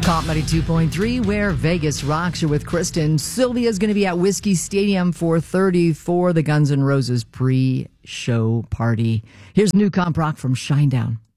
Top 92.3, where Vegas rocks. You're with Kristen. Sylvia's going to be at Whiskey Stadium 4:30 for the Guns N' Roses pre-show party. Here's new comp rock from Shinedown.